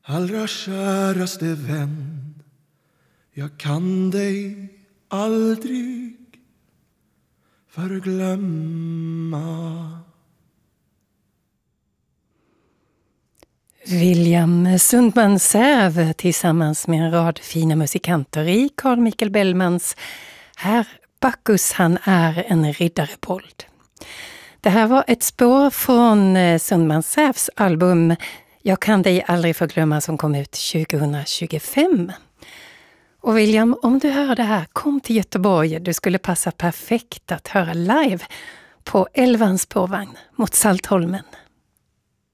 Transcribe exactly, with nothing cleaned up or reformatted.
Allra käraste vän, jag kan dig aldrig förglömma. William Sundman-Säv tillsammans med en rad fina musikanter i Carl Michael Bellmans Herr Bacchus, han är en riddarebold. Det här var ett spår från Sundman-Sävs album Jag kan dig aldrig förglömma som kom ut tjugohundratjugofem. Och William, om du hör det här, kom till Göteborg. Du skulle passa perfekt att höra live på elvans spårvagn mot Saltholmen.